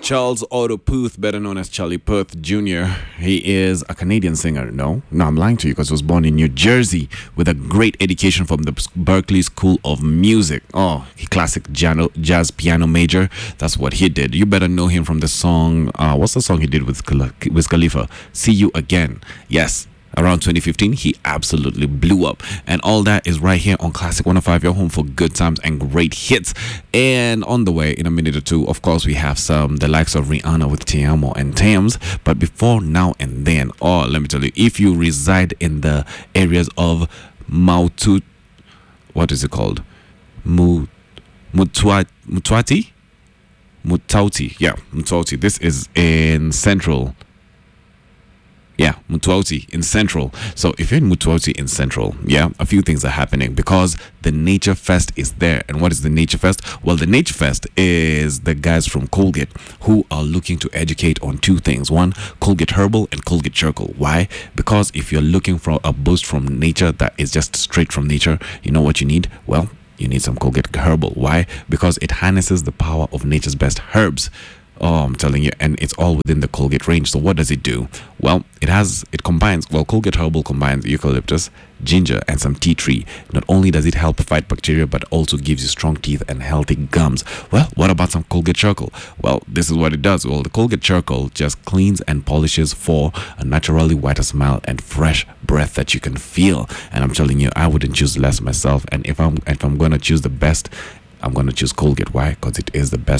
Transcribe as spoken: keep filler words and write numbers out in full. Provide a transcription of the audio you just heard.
Charles Otto Puth, better known as Charlie Puth Junior He is a Canadian singer. No, no, I'm lying to you because he was born in New Jersey with a great education from the Berklee School of Music. Oh, he classic jano, jazz piano major. That's what he did. You better know him from the song. Uh, what's the song he did with with Khalifa? See You Again. Yes. Around twenty fifteen, he absolutely blew up. And all that is right here on Classic one oh five, your home for good times and great hits. And on the way, in a minute or two, of course, we have some, the likes of Rihanna with Te Amo and Thames. But before now and then, oh, let me tell you, if you reside in the areas of Mautu, what is it called? Mu, Mutua, Mutuati? Mutauti. Yeah, Mutauti. This is in central. Yeah, Mutuauti in Central. So if you're in Mutuauti in Central, yeah, a few things are happening because the Nature Fest is there. And what is the Nature Fest? Well, the Nature Fest is the guys from Colgate who are looking to educate on two things. One, Colgate Herbal and Colgate Charcoal. Why? Because if you're looking for a boost from nature that is just straight from nature, you know what you need? Well, you need some Colgate Herbal. Why? Because it harnesses the power of nature's best herbs. Oh, I'm telling you, and it's all within the Colgate range. So what does it do? Well, it has, it combines, well, Colgate Herbal combines eucalyptus, ginger, and some tea tree. Not only does it help fight bacteria, but also gives you strong teeth and healthy gums. Well, what about some Colgate Charcoal? Well, this is what it does. Well, the Colgate Charcoal just cleans and polishes for a naturally whiter smile and fresh breath that you can feel. And I'm telling you, I wouldn't choose less myself. And if I'm, if I'm going to choose the best, I'm going to choose Colgate. Why? Because it is the best